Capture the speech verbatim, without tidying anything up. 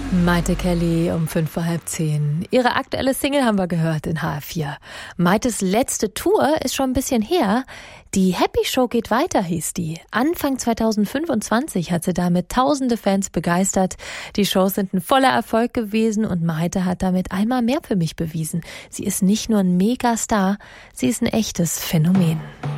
Maite Kelly um fünf vor halb zehn. Ihre aktuelle Single haben wir gehört in H R vier. Maites letzte Tour ist schon ein bisschen her. Die Happy Show geht weiter, hieß die. Anfang zweitausendfünfundzwanzig hat sie damit tausende Fans begeistert. Die Shows sind ein voller Erfolg gewesen und Maite hat damit einmal mehr für mich bewiesen. Sie ist nicht nur ein Megastar, sie ist ein echtes Phänomen.